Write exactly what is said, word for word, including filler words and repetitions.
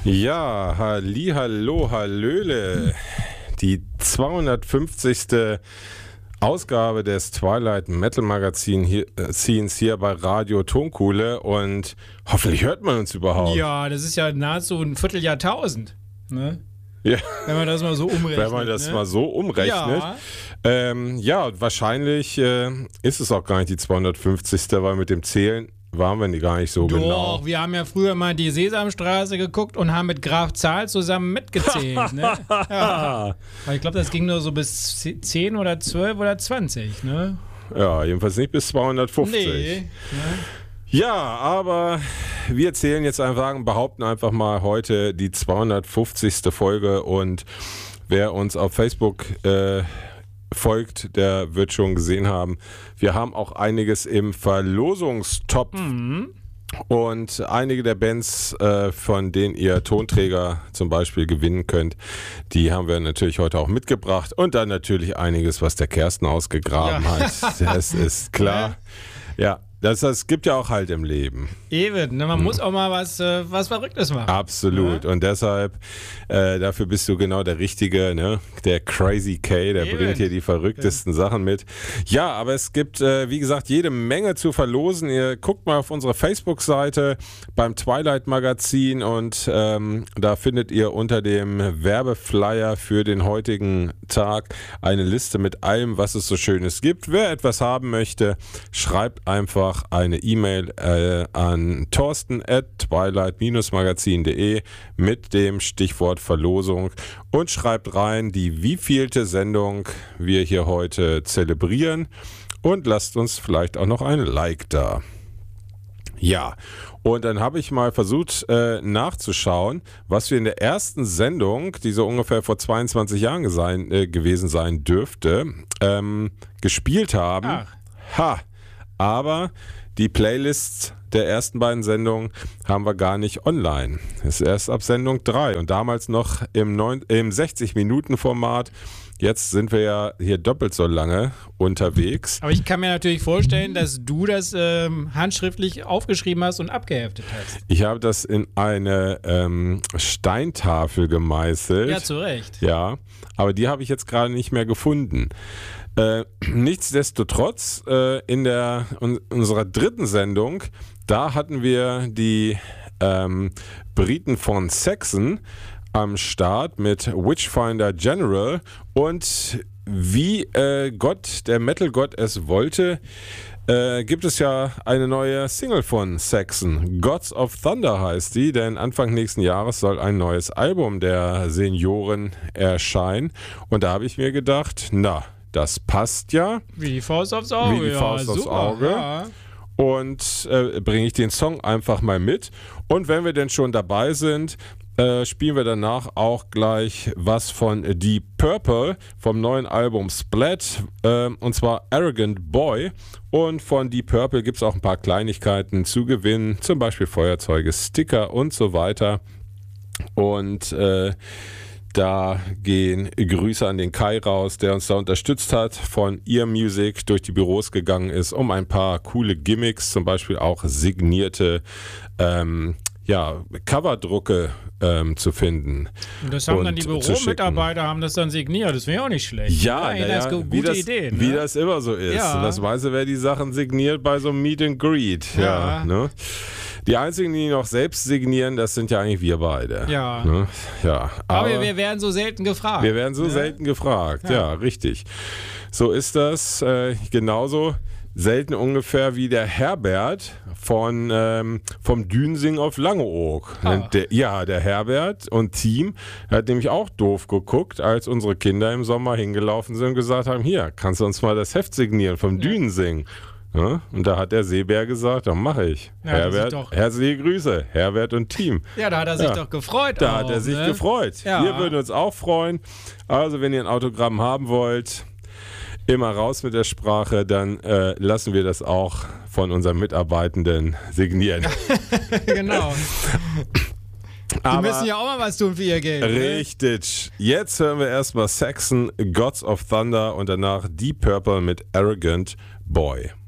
Ja, halli, hallo, hallöle. Die zweihundertfünfzigste Ausgabe des Twilight Metal Magazin hier, äh, Scenes hier bei Radio Tonkuhle und hoffentlich hört man uns überhaupt. Ja, das ist ja nahezu ein Vierteljahrtausend, ne? Ja. Wenn man das mal so umrechnet. Wenn man das ne? mal so umrechnet. Ja, ähm, ja wahrscheinlich äh, ist es auch gar nicht die zweihundertfünfzigste, weil mit dem Zählen waren wir gar nicht so Doch, genau. wir haben ja früher mal die Sesamstraße geguckt und haben mit Graf Zahl zusammen mitgezählt. ne? Ja. Aber ich glaube, das ging nur so bis zehn oder zwölf oder zwanzig, ne? Ja, jedenfalls nicht bis zweihundertfünfzig. Nee. Ne? Ja, aber wir zählen jetzt einfach, behaupten einfach mal heute die zweihundertfünfzigste Folge und wer uns auf Facebook äh, folgt, der wird schon gesehen haben, wir haben auch einiges im Verlosungstopf. Mhm. Und einige der Bands, äh, von denen ihr Tonträger zum Beispiel gewinnen könnt, die haben wir natürlich heute auch mitgebracht. Und dann natürlich einiges, was der Kersten ausgegraben Ja. hat. Das ist klar. Ja, das, das gibt ja auch halt im Leben. Eben, ne? Man muss auch mal was, äh, was Verrücktes machen. Absolut. Ja. Und deshalb, äh, dafür bist du genau der Richtige, ne? Der Crazy K, der Eben. bringt hier die verrücktesten ja. Sachen mit. Ja, aber es gibt, äh, wie gesagt, jede Menge zu verlosen. Ihr guckt mal auf unsere Facebook-Seite beim Twilight Magazin und ähm, da findet ihr unter dem Werbeflyer für den heutigen Tag eine Liste mit allem, was es so Schönes gibt. Wer etwas haben möchte, schreibt einfach eine E-Mail äh, an thorsten at twilight magazin punkt de mit dem Stichwort Verlosung und schreibt rein, die wievielte Sendung wir hier heute zelebrieren und lasst uns vielleicht auch noch ein Like da. Ja, und dann habe ich mal versucht äh, nachzuschauen, was wir in der ersten Sendung, die so ungefähr vor zweiundzwanzig Jahren gesein, äh, gewesen sein dürfte, ähm, gespielt haben. Ach. Ha! Aber die Playlists der ersten beiden Sendungen haben wir gar nicht online. Das ist erst ab Sendung drei und damals noch im, im sechzig-Minuten-Format. Jetzt sind wir ja hier doppelt so lange unterwegs. Aber ich kann mir natürlich vorstellen, dass du das ähm, handschriftlich aufgeschrieben hast und abgeheftet hast. Ich habe das in eine ähm, Steintafel gemeißelt. Ja, zu Recht. Ja, aber die habe ich jetzt gerade nicht mehr gefunden. Äh, nichtsdestotrotz, äh, in der in unserer dritten Sendung, da hatten wir die ähm, Briten von Saxon am Start mit Witchfinder General und wie äh, Gott, der Metal-Gott es wollte, äh, gibt es ja eine neue Single von Saxon. Gods of Thunder heißt die, denn Anfang nächsten Jahres soll ein neues Album der Senioren erscheinen und da habe ich mir gedacht, na, das passt ja. Wie die Faust aufs Auge. Wie die Faust ja, aufs super, Auge. Ja. Und äh, bringe ich den Song einfach mal mit. Und wenn wir denn schon dabei sind, äh, spielen wir danach auch gleich was von Deep Purple vom neuen Album Splat. Äh, und zwar Arrogant Boy. Und von Deep Purple gibt es auch ein paar Kleinigkeiten zu gewinnen. Zum Beispiel Feuerzeuge, Sticker und so weiter. Und äh, da gehen Grüße an den Kai raus, der uns da unterstützt hat, von Ear Music durch die Büros gegangen ist, um ein paar coole Gimmicks, zum Beispiel auch signierte ähm, ja, Coverdrucke ähm, zu finden. Und das haben und dann die Büromitarbeiter haben das dann signiert. Das wäre auch nicht schlecht. Ja, ja, ja, das ist eine wie, gute das, Idee. Ne? wie das immer so ist. Ja. Und das meiste wäre die Sachen signiert bei so einem Meet and Greet. Ja. Ja. Ne? Die einzigen, die noch selbst signieren, das sind ja eigentlich wir beide. Ja. Ne? Ja. Aber, Aber wir werden so selten gefragt. wir werden so ne? selten gefragt. Ja. Ja. richtig. So ist das. Äh, genauso selten ungefähr wie der Herbert von ähm, vom Dünsing auf Langeoog. Ah. Der, ja, der Herbert und Team hat nämlich auch doof geguckt, als unsere Kinder im Sommer hingelaufen sind und gesagt haben, hier, kannst du uns mal das Heft signieren vom Ja. Dünsing? Ja, und da hat der Seebär gesagt, dann mache ich. Ja, hat er sich Herbert, doch- herzliche Grüße, Herbert und Team. Ja, da hat er sich Ja. doch gefreut. Da auch, hat er sich ne? gefreut. Ja. Wir würden uns auch freuen. Also, wenn ihr ein Autogramm haben wollt, immer raus mit der Sprache, dann äh, lassen wir das auch von unseren Mitarbeitenden signieren. Genau. Die Aber müssen ja auch mal was tun für ihr Geld. Ne? richtig. Jetzt hören wir erstmal Saxon, Gods of Thunder und danach Deep Purple mit Arrogant Boy.